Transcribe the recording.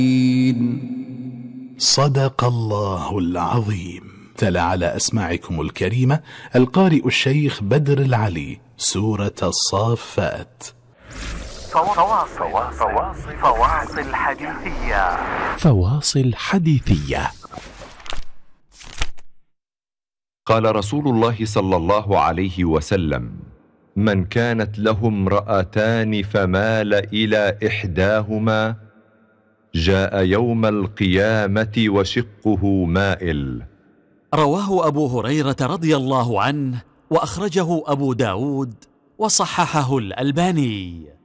صدق الله العظيم. تلا على أسماعكم الكريمة القارئ الشيخ بدر العلي سورة الصافات. فواصل حديثية. فواصل حديثية. قال رسول الله صلى الله عليه وسلم: من كانت له امرأتان فمال إلى إحداهما جاء يوم القيامة وشقه مائل. رواه أبو هريرة رضي الله عنه، وأخرجه أبو داود وصححه الألباني.